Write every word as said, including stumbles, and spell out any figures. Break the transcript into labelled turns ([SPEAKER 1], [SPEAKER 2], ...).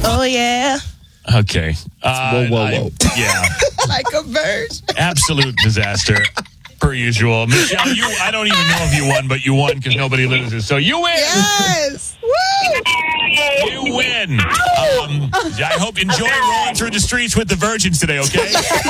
[SPEAKER 1] Oh, yeah.
[SPEAKER 2] Okay. Uh,
[SPEAKER 3] whoa, whoa, whoa.
[SPEAKER 2] I, yeah.
[SPEAKER 1] Like a bird.
[SPEAKER 2] Absolute disaster. Per usual. Michelle, you, I don't even know if you won, but you won because nobody loses. So you win.
[SPEAKER 1] Yes. Woo.
[SPEAKER 2] You win. Um, I hope you enjoy rolling through the streets with the virgins today, okay?